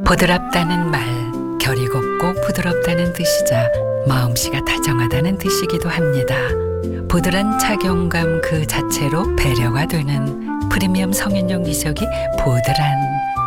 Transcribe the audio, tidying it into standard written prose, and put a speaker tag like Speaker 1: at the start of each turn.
Speaker 1: 보드랍다는 말, 결이 곱고 부드럽다는 뜻이자 마음씨가 다정하다는 뜻이기도 합니다. 보드란 착용감 그 자체로 배려가 되는 프리미엄 성인용 기저귀 보드란.